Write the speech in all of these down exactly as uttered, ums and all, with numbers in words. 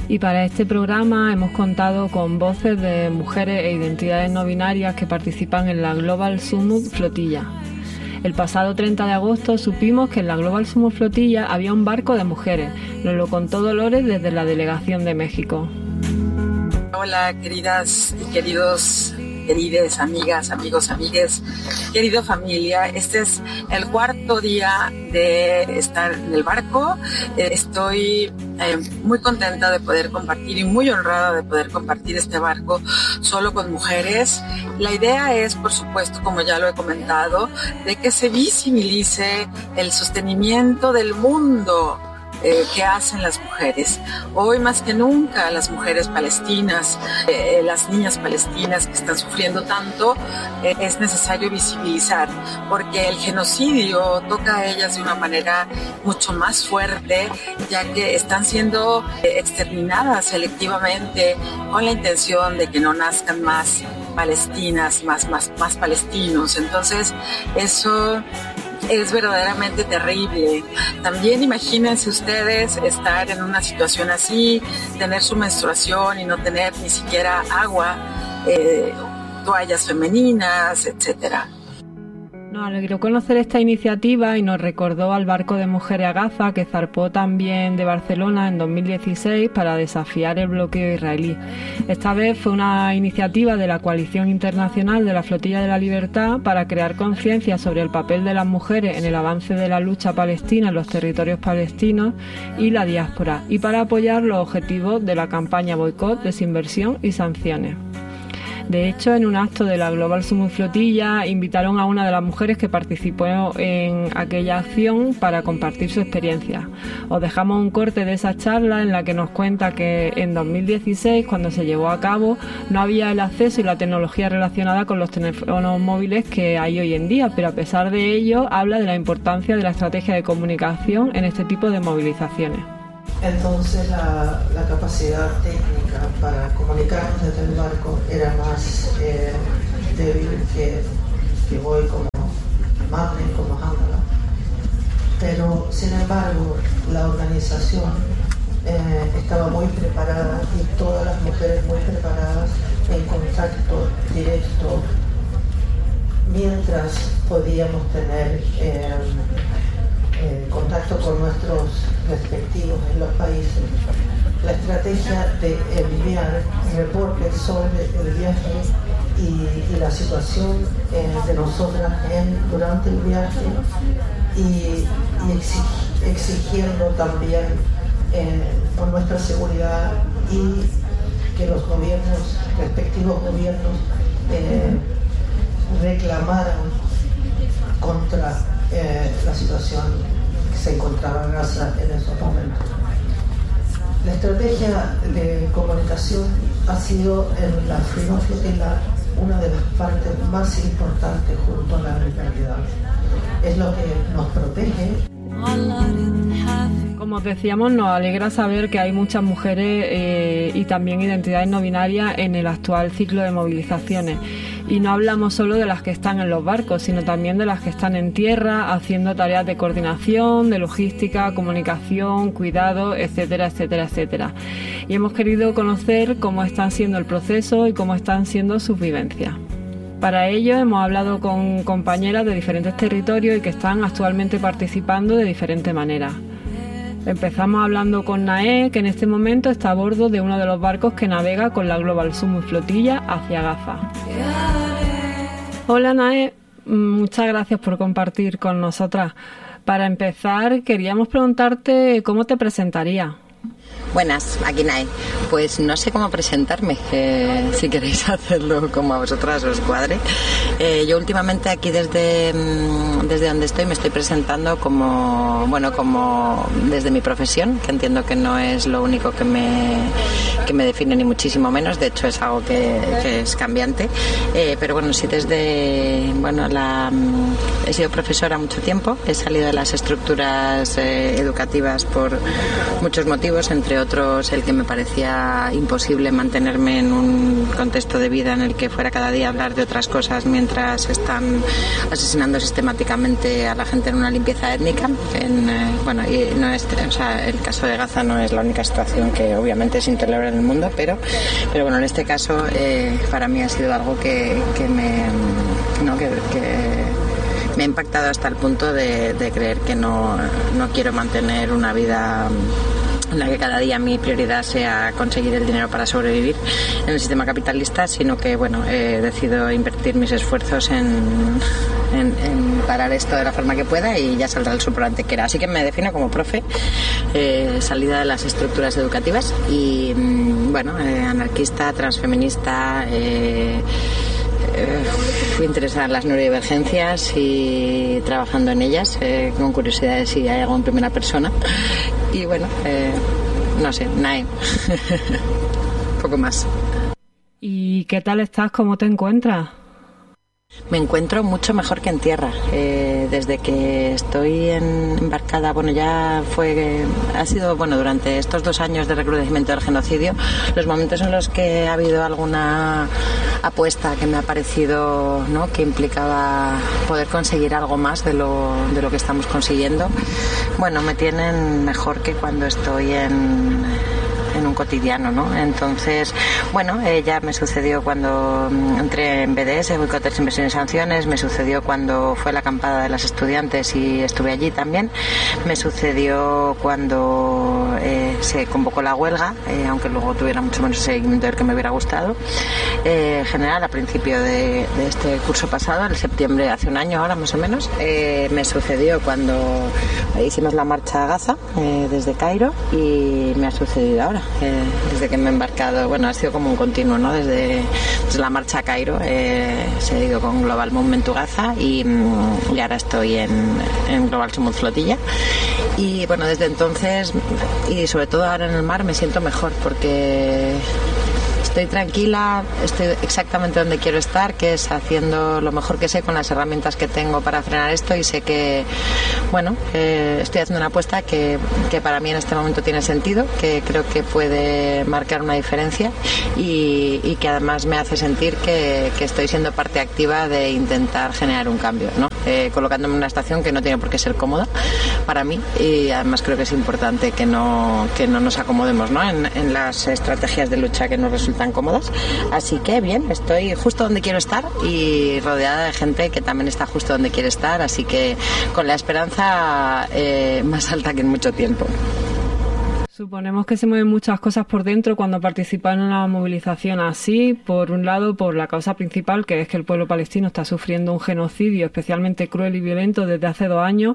Y para este programa hemos contado con voces de mujeres e identidades no binarias que participan en la Global Summit Flotilla. El pasado treinta de agosto supimos que en la Global Summit Flotilla había un barco de mujeres. Nos lo contó Dolores desde la delegación de México. Hola, queridas y queridos, queridas amigas, amigos, amigues, querida familia. Este es el cuarto día de estar en el barco. Estoy eh, muy contenta de poder compartir y muy honrada de poder compartir este barco solo con mujeres. La idea es, por supuesto, como ya lo he comentado, de que se visibilice el sostenimiento del mundo Eh, que hacen las mujeres. Hoy más que nunca las mujeres palestinas, eh, las niñas palestinas que están sufriendo tanto, eh, es necesario visibilizar, porque el genocidio toca a ellas de una manera mucho más fuerte, ya que están siendo eh, exterminadas selectivamente con la intención de que no nazcan más palestinas, más, más, más palestinos. Entonces eso es verdaderamente terrible. También imagínense ustedes estar en una situación así, tener su menstruación y no tener ni siquiera agua, eh, toallas femeninas, etcétera. Nos alegró conocer esta iniciativa y nos recordó al barco de mujeres Agaza, que zarpó también de Barcelona en dos mil dieciséis para desafiar el bloqueo israelí. Esta vez fue una iniciativa de la Coalición Internacional de la Flotilla de la Libertad para crear conciencia sobre el papel de las mujeres en el avance de la lucha palestina en los territorios palestinos y la diáspora, y para apoyar los objetivos de la campaña Boicot, Desinversión y Sanciones. De hecho, en un acto de la Global Summit Flotilla invitaron a una de las mujeres que participó en aquella acción para compartir su experiencia. Os dejamos un corte de esa charla en la que nos cuenta que en dos mil dieciséis, cuando se llevó a cabo, no había el acceso y la tecnología relacionada con los teléfonos móviles que hay hoy en día, pero a pesar de ello habla de la importancia de la estrategia de comunicación en este tipo de movilizaciones. Entonces la, la capacidad técnica para comunicarnos desde el barco era más eh, débil que, que hoy como Magne, como Handala. Pero sin embargo la organización eh, estaba muy preparada y todas las mujeres muy preparadas en contacto directo mientras podíamos tener eh, Eh, contacto con nuestros respectivos en los países. La estrategia de enviar reportes sobre el viaje y, y la situación eh, de nosotras en, durante el viaje y, y exig, exigiendo también eh, por nuestra seguridad y que los gobiernos, respectivos gobiernos, eh, reclamaran contra Eh, la situación que se encontraba en Gaza en esos momentos. La estrategia de comunicación ha sido en la Freedom Flotilla una de las partes más importantes junto a la neutralidad. Es lo que nos protege. Como os decíamos, nos alegra saber que hay muchas mujeres eh, y también identidades no binarias en el actual ciclo de movilizaciones. Y no hablamos solo de las que están en los barcos, sino también de las que están en tierra, haciendo tareas de coordinación, de logística, comunicación, cuidado, etcétera, etcétera, etcétera. Y hemos querido conocer cómo están siendo el proceso y cómo están siendo sus vivencias. Para ello hemos hablado con compañeras de diferentes territorios y que están actualmente participando de diferentes maneras. Empezamos hablando con Nae, que en este momento está a bordo de uno de los barcos que navega con la Global Summit Flotilla hacia Gaza. Hola Nae, muchas gracias por compartir con nosotras. Para empezar, queríamos preguntarte cómo te presentarías. Buenas, aquí Nae. Pues no sé cómo presentarme, eh, si queréis hacerlo como a vosotras os cuadre. Eh, yo últimamente aquí desde, desde donde estoy me estoy presentando como, bueno, como desde mi profesión, que entiendo que no es lo único que me, que me define ni muchísimo menos, de hecho es algo que, que es cambiante, eh, pero bueno, sí desde, bueno, la, he sido profesora mucho tiempo, he salido de las estructuras eh, educativas por muchos motivos, entre otros el que me parecía imposible mantenerme en un contexto de vida en el que fuera cada día a hablar de otras cosas mientras están asesinando sistemáticamente a la gente en una limpieza étnica. En, eh, bueno, y no es, o sea, el caso de Gaza no es la única situación que obviamente es intolerable en el mundo, pero, pero bueno, en este caso eh, para mí ha sido algo que, que me, no, que, que me ha impactado hasta el punto de, de creer que no, no quiero mantener una vida en la que cada día mi prioridad sea conseguir el dinero para sobrevivir en el sistema capitalista, sino que bueno, he decidido invertir mis esfuerzos en, en, en parar esto de la forma que pueda y ya saldrá el soporte que era. Así que me defino como profe, eh, salida de las estructuras educativas y bueno, eh, anarquista, transfeminista, eh, Eh, fui interesada en las neurodivergencias y trabajando en ellas, eh, con curiosidad de si hay algo en primera persona. Y bueno, eh, no sé, nada. Poco más. ¿Y qué tal estás? ¿Cómo te encuentras? Me encuentro mucho mejor que en tierra. Eh, desde que estoy en, embarcada, bueno, ya fue, ha sido, bueno, durante estos dos años de recrudecimiento del genocidio, los momentos en los que ha habido alguna apuesta que me ha parecido, ¿no?, que implicaba poder conseguir algo más de lo, de lo que estamos consiguiendo, bueno, me tienen mejor que cuando estoy en... en un cotidiano, ¿no? Entonces, bueno, eh, ya me sucedió cuando entré en B D S, Boicotes, Inversiones y Sanciones, me sucedió cuando fue la acampada de las estudiantes y estuve allí también, me sucedió cuando eh, se convocó la huelga, eh, aunque luego tuviera mucho menos seguimiento del que me hubiera gustado, eh, en general a principio de, de este curso pasado, en septiembre, hace un año ahora más o menos, eh, me sucedió cuando hicimos la marcha a Gaza eh, desde Cairo y me ha sucedido ahora. Eh, desde que me he embarcado, bueno, ha sido como un continuo, ¿no? Desde, desde la marcha a Cairo eh, se ha ido con Global Movement to Gaza y, y ahora estoy en, en Global Sumut Flotilla y bueno, desde entonces y sobre todo ahora en el mar me siento mejor porque estoy tranquila, estoy exactamente donde quiero estar, que es haciendo lo mejor que sé con las herramientas que tengo para frenar esto y sé que, bueno, eh, estoy haciendo una apuesta que, que para mí en este momento tiene sentido, que creo que puede marcar una diferencia y, y que además me hace sentir que, que estoy siendo parte activa de intentar generar un cambio, ¿no? Eh, colocándome en una estación que no tiene por qué ser cómoda para mí y además creo que es importante que no, que no nos acomodemos, ¿no?, en, en las estrategias de lucha que nos resultan tan cómodas, así que bien, estoy justo donde quiero estar y rodeada de gente que también está justo donde quiere estar, así que con la esperanza eh, más alta que en mucho tiempo. Suponemos que se mueven muchas cosas por dentro cuando participan en una movilización así, por un lado por la causa principal, que es que el pueblo palestino está sufriendo un genocidio especialmente cruel y violento desde hace dos años.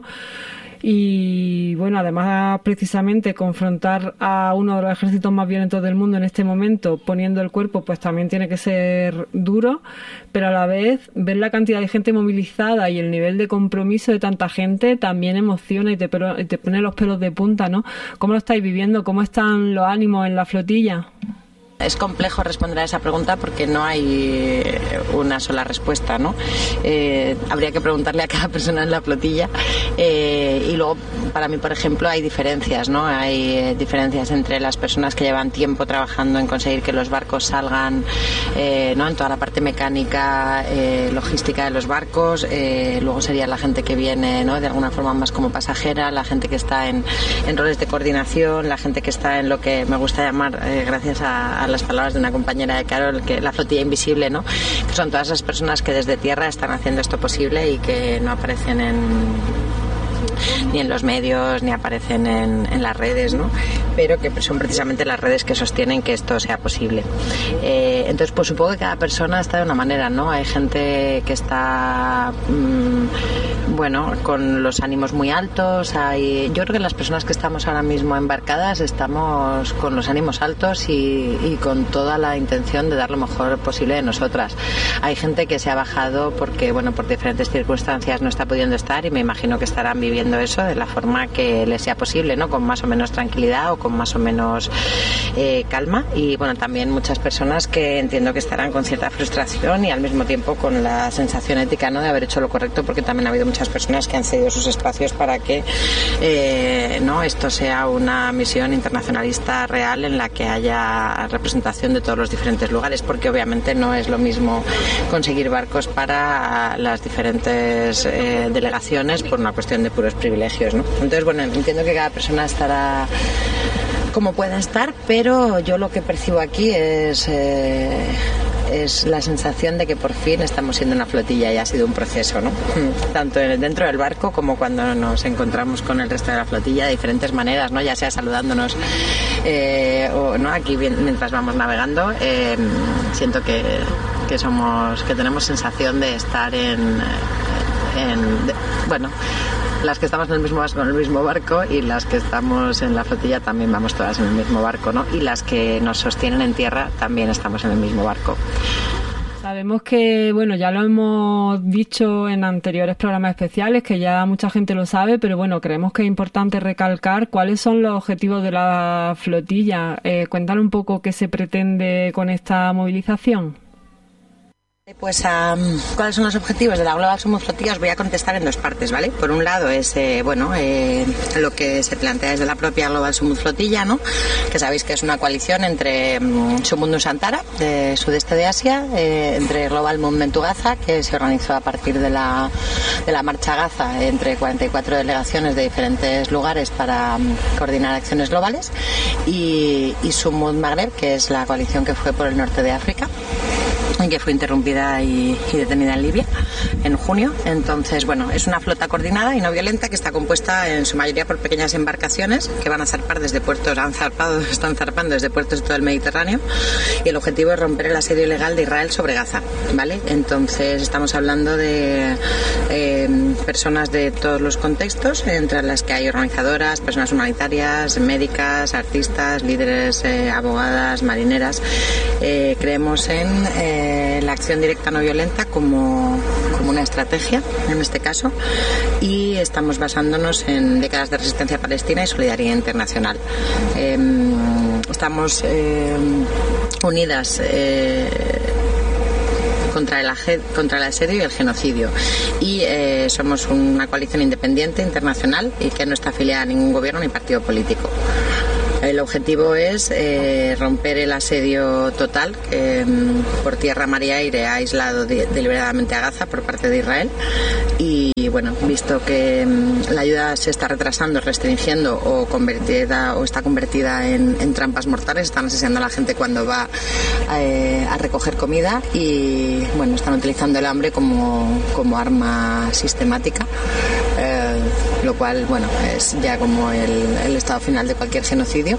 Y bueno, además precisamente confrontar a uno de los ejércitos más violentos del mundo en este momento poniendo el cuerpo pues también tiene que ser duro, pero a la vez ver la cantidad de gente movilizada y el nivel de compromiso de tanta gente también emociona y te, y te pone los pelos de punta, ¿no? ¿Cómo lo estáis viviendo? ¿Cómo están los ánimos en la flotilla? Es complejo responder a esa pregunta porque no hay una sola respuesta, ¿no? Eh, habría que preguntarle a cada persona en la flotilla eh, y luego para mí, por ejemplo, hay diferencias, ¿no? Hay eh, diferencias entre las personas que llevan tiempo trabajando en conseguir que los barcos salgan, eh, ¿no?, en toda la parte mecánica, eh, logística de los barcos, eh, luego sería la gente que viene, ¿no?, de alguna forma más como pasajera, la gente que está en, en roles de coordinación, la gente que está en lo que me gusta llamar, eh, gracias a, a las palabras de una compañera de Carol, que la flotilla invisible, ¿no?, que son todas esas personas que desde tierra están haciendo esto posible y que no aparecen en ni en los medios ni aparecen en, en las redes, ¿no?, pero que son precisamente las redes que sostienen que esto sea posible. Eh, entonces, pues supongo que cada persona está de una manera, ¿no? Hay gente que está mmm, bueno, con los ánimos muy altos. Hay, yo creo que las personas que estamos ahora mismo embarcadas estamos con los ánimos altos y, y con toda la intención de dar lo mejor posible de nosotras. Hay gente que se ha bajado porque, bueno, por diferentes circunstancias no está pudiendo estar y me imagino que estarán viviendo haciendo eso de la forma que les sea posible, ¿no? Con más o menos tranquilidad o con más o menos eh, calma. Y bueno, también muchas personas que entiendo que estarán con cierta frustración y al mismo tiempo con la sensación ética, ¿no?, de haber hecho lo correcto, porque también ha habido muchas personas que han cedido sus espacios para que eh, no esto sea una misión internacionalista real en la que haya representación de todos los diferentes lugares, porque obviamente no es lo mismo conseguir barcos para las diferentes eh, delegaciones por una cuestión de puros privilegios, ¿no? Entonces, bueno, entiendo que cada persona estará como pueda estar, pero yo lo que percibo aquí es eh, es la sensación de que por fin estamos siendo una flotilla y ha sido un proceso, ¿no? Tanto dentro del barco como cuando nos encontramos con el resto de la flotilla de diferentes maneras, ¿no? Ya sea saludándonos eh, o no aquí mientras vamos navegando, eh, siento que, que somos que tenemos sensación de estar en, en de, bueno, las que estamos en el mismo barco, en el mismo barco y las que estamos en la flotilla también vamos todas en el mismo barco, ¿no? Y las que nos sostienen en tierra también estamos en el mismo barco. Sabemos que, bueno, ya lo hemos dicho en anteriores programas especiales, que ya mucha gente lo sabe, pero bueno, creemos que es importante recalcar cuáles son los objetivos de la flotilla. Eh, cuéntanos un poco qué se pretende con esta movilización. Pues, um, ¿cuáles son los objetivos de la Global Summit Flotilla? Os voy a contestar en dos partes, ¿vale? Por un lado es, eh, bueno, eh, lo que se plantea desde la propia Global Summit Flotilla, ¿no? Que sabéis que es una coalición entre um, Sumundu Santara, de sudeste de Asia, eh, entre Global Movement to Gaza, que se organizó a partir de la, de la marcha Gaza, entre cuarenta y cuatro delegaciones de diferentes lugares para um, coordinar acciones globales, y, y Sumud Maghreb, que es la coalición que fue por el norte de África, que fue interrumpida y, y detenida en Libia en junio. Entonces, bueno, es una flota coordinada y no violenta que está compuesta en su mayoría por pequeñas embarcaciones que van a zarpar desde puertos, han zarpado, están zarpando desde puertos de todo el Mediterráneo, y el objetivo es romper el asedio ilegal de Israel sobre Gaza, ¿vale? Entonces, estamos hablando de eh, personas de todos los contextos, entre las que hay organizadoras, personas humanitarias, médicas, artistas, líderes, eh, abogadas, marineras. Eh, creemos en eh, la acción directa no violenta como, como una estrategia en este caso, y estamos basándonos en décadas de resistencia palestina y solidaridad internacional. Eh, estamos eh, unidas eh, contra el, contra el asedio y el genocidio, y eh, somos una coalición independiente internacional y que no está afiliada a ningún gobierno ni partido político. El objetivo es eh, romper el asedio total que eh, por tierra, mar y aire ha aislado de, deliberadamente a Gaza por parte de Israel, y bueno, visto que eh, la ayuda se está retrasando, restringiendo o convertida o está convertida en, en trampas mortales, están asesinando a la gente cuando va eh, a recoger comida, y bueno, están utilizando el hambre como, como arma sistemática, eh, lo cual, bueno, es ya como el, el estado final de cualquier genocidio.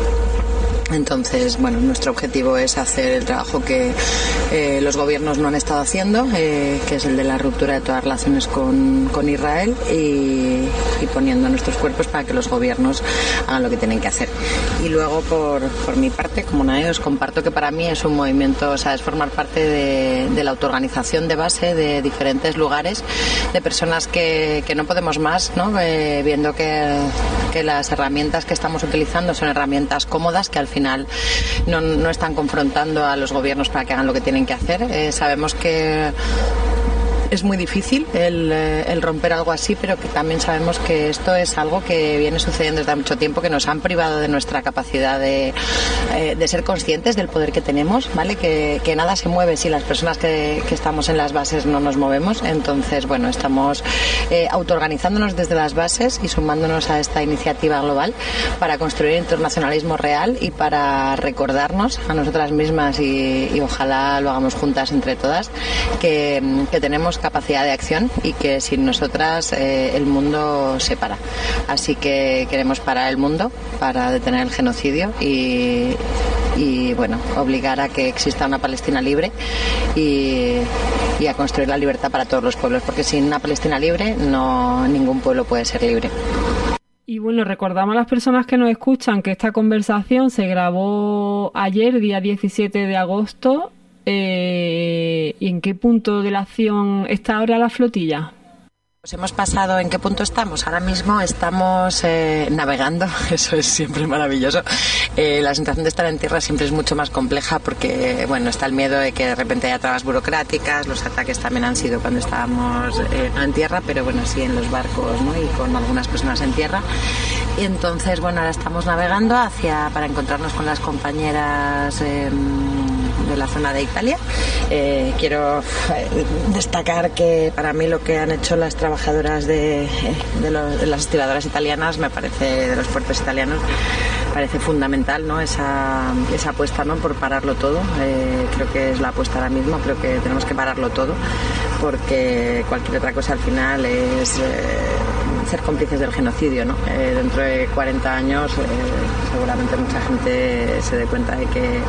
Entonces, bueno, nuestro objetivo es hacer el trabajo que eh, los gobiernos no han estado haciendo, eh, que es el de la ruptura de todas las relaciones con, con Israel, y, y poniendo nuestros cuerpos para que los gobiernos hagan lo que tienen que hacer. Y luego, por, por mi parte, como Nae, os comparto que para mí es un movimiento, o sea, es formar parte de, de la autoorganización de base de diferentes lugares, de personas que, que no podemos más, ¿no? Eh, viendo que, que las herramientas que estamos utilizando son herramientas cómodas que al final final no, no están confrontando a los gobiernos para que hagan lo que tienen que hacer. Eh, sabemos que es muy difícil el, el romper algo así, pero que también sabemos que esto es algo que viene sucediendo desde hace mucho tiempo, que nos han privado de nuestra capacidad de, eh, de ser conscientes del poder que tenemos, ¿vale? Que, que nada se mueve si las personas que, que estamos en las bases no nos movemos. Entonces, bueno, estamos eh, autoorganizándonos desde las bases y sumándonos a esta iniciativa global para construir internacionalismo real y para recordarnos a nosotras mismas y, y ojalá lo hagamos juntas entre todas, que, que tenemos capacidad de acción y que sin nosotras eh, el mundo se para. Así que queremos parar el mundo para detener el genocidio y, y bueno, obligar a que exista una Palestina libre y, y a construir la libertad para todos los pueblos, porque sin una Palestina libre no ningún pueblo puede ser libre. Y bueno, recordamos a las personas que nos escuchan que esta conversación se grabó ayer, día diecisiete de agosto. Eh, ¿Y en qué punto de la acción está ahora la flotilla? Pues hemos pasado, ¿en qué punto estamos? Ahora mismo estamos eh, navegando, eso es siempre maravilloso. Eh, la sensación de estar en tierra siempre es mucho más compleja porque, bueno, está el miedo de que de repente haya trabas burocráticas, los ataques también han sido cuando estábamos eh, no en tierra, pero bueno, sí en los barcos, ¿no? Y con algunas personas en tierra. Y entonces, bueno, ahora estamos navegando hacia para encontrarnos con las compañeras eh, de la zona de Italia. Eh, quiero destacar que para mí lo que han hecho las trabajadoras de, de, los, de las estibadoras italianas, me parece, de los puertos italianos, parece fundamental, ¿no? Esa, esa apuesta, ¿no? Por pararlo todo. Eh, creo que es la apuesta ahora mismo, creo que tenemos que pararlo todo porque cualquier otra cosa al final es eh, ser cómplices del genocidio, ¿no? Eh, dentro de cuarenta años eh, seguramente mucha gente se dé cuenta de que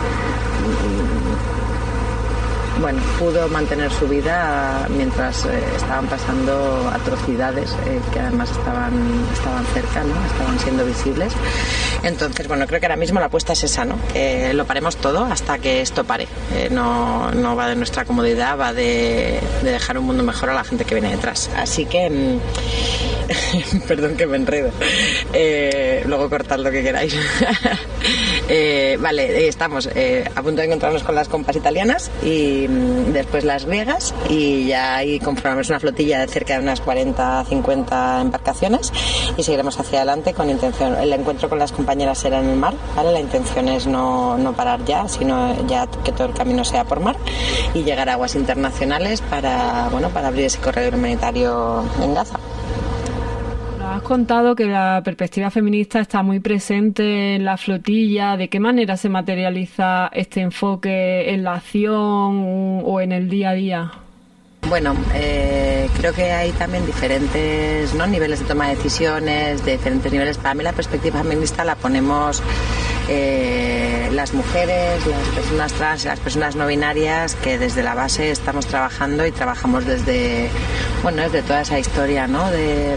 bueno, pudo mantener su vida mientras eh, estaban pasando atrocidades eh, que además estaban, estaban cerca, ¿no? Estaban siendo visibles. Entonces, bueno, creo que ahora mismo la apuesta es esa, ¿no? Que lo paremos todo hasta que esto pare. Eh, no, no va de nuestra comodidad, va de, de dejar un mundo mejor a la gente que viene detrás. Así que, perdón que me enredo. Eh, luego cortad lo que queráis. eh, vale, estamos eh, a punto de encontrarnos con las compas italianas y después las griegas y ya ahí conformamos una flotilla de cerca de unas cuarenta a cincuenta embarcaciones y seguiremos hacia adelante con intención. El encuentro con las compañeras será en el mar, ¿vale? La intención es no, no parar ya, sino ya que todo el camino sea por mar y llegar a aguas internacionales para, bueno, para abrir ese corredor humanitario en Gaza. Has contado que la perspectiva feminista está muy presente en la flotilla. ¿De qué manera se materializa este enfoque en la acción o en el día a día? Bueno, eh, creo que hay también diferentes, ¿no? niveles de toma de decisiones, de diferentes niveles. Para mí la perspectiva feminista la ponemos eh, las mujeres, las personas trans y las personas no binarias, que desde la base estamos trabajando y trabajamos desde, bueno, desde toda esa historia, ¿no? de,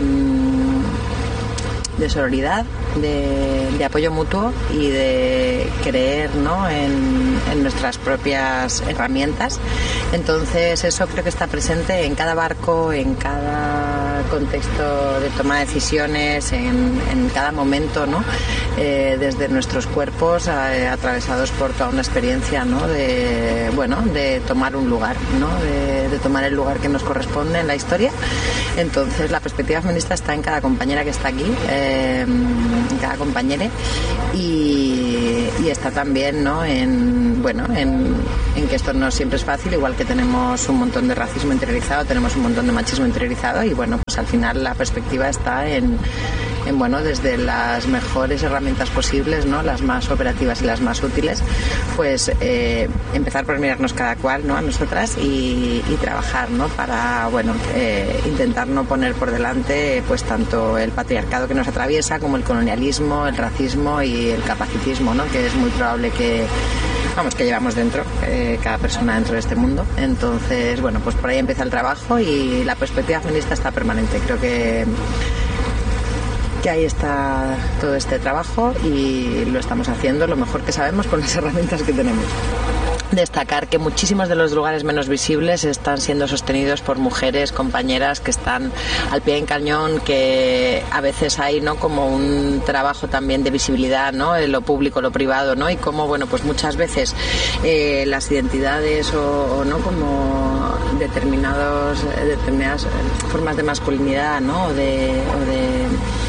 de sororidad, de, de apoyo mutuo y de creer, ¿no? en, en nuestras propias herramientas. Entonces eso creo que está presente en cada barco, en cada contexto de toma de decisiones, en, en cada momento, ¿no? Eh, desde nuestros cuerpos eh, atravesados por toda una experiencia, ¿no? de, bueno, de tomar un lugar, ¿no? de, de tomar el lugar que nos corresponde en la historia. Entonces la perspectiva feminista está en cada compañera que está aquí, eh, en cada compañera y, y está también, ¿no? en, bueno, en, en que esto no siempre es fácil, igual que tenemos un montón de racismo interiorizado, tenemos un montón de machismo interiorizado y bueno, pues al final la perspectiva está en En, bueno, desde las mejores herramientas posibles, ¿no? Las más operativas y las más útiles, pues eh, empezar por mirarnos cada cual, ¿no? A nosotras y, y trabajar, ¿no? Para, bueno, eh, intentar no poner por delante pues tanto el patriarcado que nos atraviesa como el colonialismo, el racismo y el capacitismo, ¿no? Que es muy probable que vamos, que llevamos dentro, eh, cada persona dentro de este mundo. Entonces, bueno, pues por ahí empieza el trabajo y la perspectiva feminista está permanente. Creo que que ahí está todo este trabajo y lo estamos haciendo lo mejor que sabemos con las herramientas que tenemos. Destacar que muchísimos de los lugares menos visibles están siendo sostenidos por mujeres, compañeras que están al pie del cañón, que a veces hay, ¿no? como un trabajo también de visibilidad, ¿no? En lo público, lo privado, ¿no? Y como, bueno, pues muchas veces eh, las identidades o, o no como determinados determinadas formas de masculinidad, ¿no? o de, o de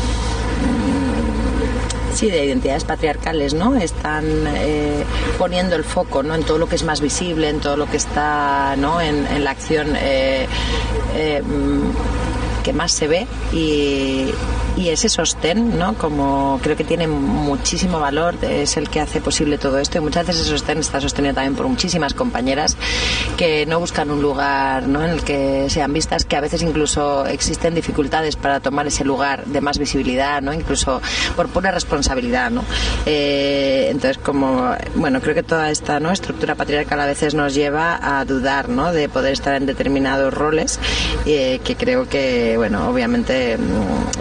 sí, de identidades patriarcales, ¿no? Están eh, poniendo el foco, ¿no? En todo lo que es más visible, en todo lo que está, ¿no? en, en la acción eh, eh, que más se ve y, y ese sostén, ¿no? Como creo que tiene muchísimo valor, es el que hace posible todo esto y muchas veces ese sostén está sostenido también por muchísimas compañeras que no buscan un lugar, ¿no? En el que sean vistas, que a veces incluso existen dificultades para tomar ese lugar de más visibilidad, ¿no? Incluso por pura responsabilidad, ¿no? Eh, entonces como, bueno, creo que toda esta, ¿no? estructura patriarcal a veces nos lleva a dudar, ¿no? De poder estar en determinados roles eh, que creo que, bueno, obviamente eh,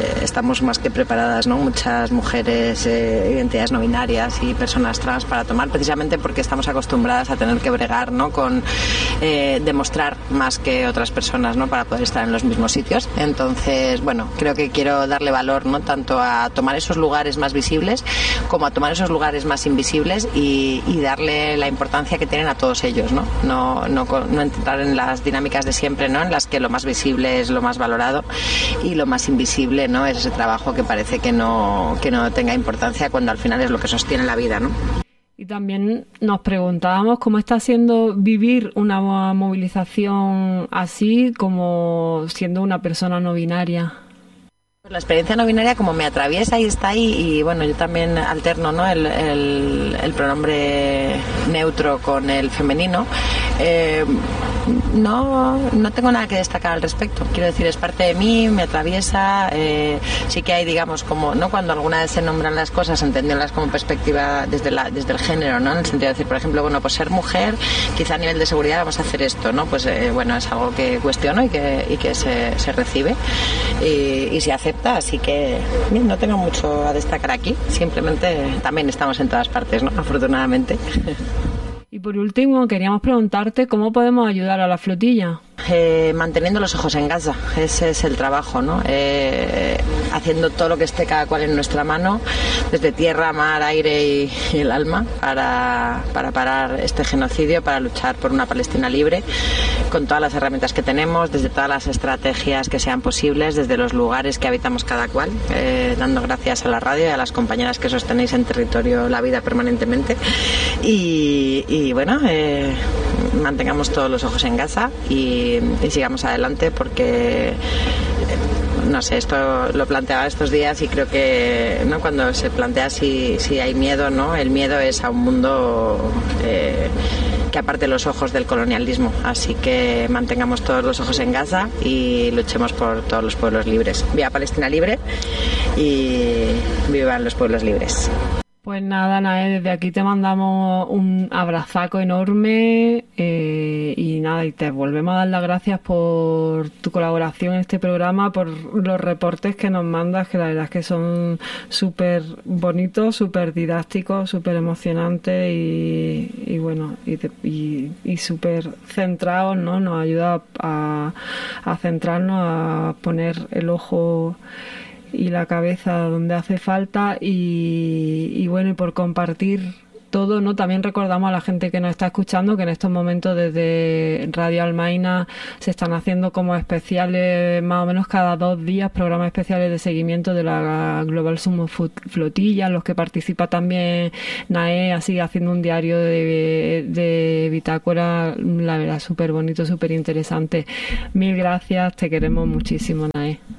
eh, estamos más que preparadas, ¿no? Muchas mujeres, eh, identidades no binarias y personas trans para tomar, precisamente porque estamos acostumbradas a tener que bregar, ¿no? Con eh, demostrar más que otras personas, ¿no? Para poder estar en los mismos sitios. Entonces, bueno, creo que quiero darle valor, ¿no? Tanto a tomar esos lugares más visibles como a tomar esos lugares más invisibles y, y darle la importancia que tienen a todos ellos, ¿no? No, no, no entrar en las dinámicas de siempre, ¿no? En las que lo más visible es lo más valorado y lo más invisible, ¿no? Es ese trabajo que parece que no, que no tenga importancia cuando al final es lo que sostiene la vida, ¿no? Y también nos preguntábamos cómo está siendo vivir una movilización así, como siendo una persona no binaria. La experiencia no binaria como me atraviesa y está ahí, y bueno, yo también alterno, ¿no? el, el, el pronombre neutro con el femenino. Eh, no, no tengo nada que destacar al respecto. Quiero decir, es parte de mí, me atraviesa. Eh, sí que hay, digamos, como, ¿no? Cuando alguna vez se nombran las cosas, entenderlas como perspectiva desde, la, desde el género, ¿no? En el sentido de decir, por ejemplo, bueno, pues ser mujer, quizá a nivel de seguridad vamos a hacer esto, ¿no? Pues eh, bueno, es algo que cuestiono y que, y que se, se recibe y, y se acepta, así que bien, no tengo mucho a destacar aquí, simplemente también estamos en todas partes, ¿no? Afortunadamente. Y por último, queríamos preguntarte cómo podemos ayudar a la flotilla. Eh, manteniendo los ojos en casa, ese es el trabajo, ¿no? Eh, haciendo todo lo que esté cada cual en nuestra mano, desde tierra, mar, aire y, y el alma, para, para parar este genocidio, para luchar por una Palestina libre, con todas las herramientas que tenemos, desde todas las estrategias que sean posibles, desde los lugares que habitamos cada cual, eh, dando gracias a la radio y a las compañeras que sostenéis en territorio la vida permanentemente. Y, y bueno, eh, mantengamos todos los ojos en casa y y sigamos adelante, porque no sé, esto lo planteaba estos días y creo que, ¿no? Cuando se plantea si, si hay miedo, ¿no? El miedo es a un mundo eh, que aparte los ojos del colonialismo, así que mantengamos todos los ojos en Gaza y luchemos por todos los pueblos libres. Viva Palestina libre y vivan los pueblos libres. Pues nada, Nae, desde aquí te mandamos un abrazaco enorme eh, y nada, y te volvemos a dar las gracias por tu colaboración en este programa, por los reportes que nos mandas, que la verdad es que son súper bonitos, súper didácticos, súper emocionantes y, y bueno, y, y, y súper centrados, ¿no? Nos ayuda a, a centrarnos, a poner el ojo y la cabeza donde hace falta y, y bueno, y por compartir todo, ¿no? También recordamos a la gente que nos está escuchando que en estos momentos desde Radio Almaina se están haciendo como especiales más o menos cada dos días, programas especiales de seguimiento de la Global Sumo Flotilla, en los que participa también Nae, así haciendo un diario de, de bitácora, la verdad, súper bonito, súper interesante. Mil gracias, te queremos muchísimo, Nae.